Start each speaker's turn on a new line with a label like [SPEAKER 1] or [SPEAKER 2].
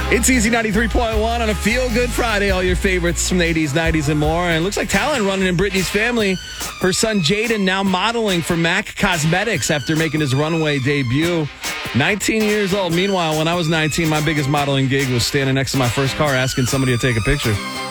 [SPEAKER 1] It's Easy 93.1 on a feel-good Friday. All your favorites from the 80s, 90s, and more. And it looks like talent running in Britney's family. Her son Jaden now modeling for MAC Cosmetics after making his runway debut. 19 years old. Meanwhile, when I was 19, my biggest modeling gig was standing next to my first car asking somebody to take a picture.